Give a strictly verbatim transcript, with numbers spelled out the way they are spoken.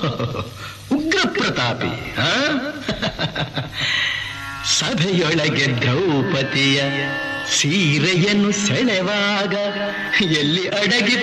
ಉಗ್ರ ಪ್ರತಾಪಿ. ಸಭೆಯೊಳಗೆ ದ್ರೌಪದಿಯ ಸೀರೆಯನ್ನು ಸೆಳೆವಾಗ ಎಲ್ಲಿ ಅಡಗಿ